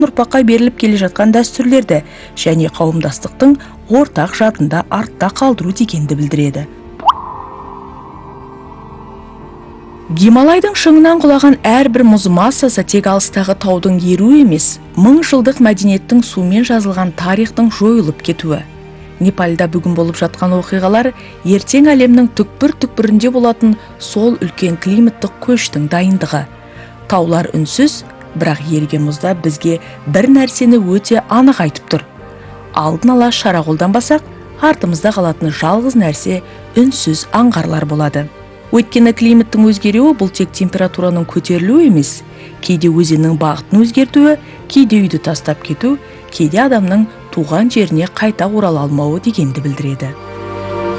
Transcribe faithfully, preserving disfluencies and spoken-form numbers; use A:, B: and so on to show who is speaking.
A: ұрпаққа беріліп келе жатқан дәстүрлерді және қауымдастықтың ортақ жадында артта қалдыру дегенді білдіреді. Гималайдың шыңынан құлаған әрбір мұз массасы тек алыстағы таудың еруі емес, мың жылдық мәдениеттің сумен жазылған тарихтың жойылып кетуі. Непалда бүгін болып жатқан оқиғалар ертең әлемнің түкпір-түкпірінде болатын сол үлкен климаттық көштің дайындығы. Таулар үнсіз, бірақ еріген мұзда бізге бір нәрсені өте анық айтып тұр. Алдын ала шара қолданбасақ, артымызда қалатын жалғыз нәрсе үнсіз аңғарлар болады. Өйткені климаттың өзгеруі бұл тек температураның көтерілуі емес, кейде өзеннің бағытын өзгертуі, кейде үйді тастап кету, кейде адамның туған жеріне қайта орала алмауы дегенді білдіреді.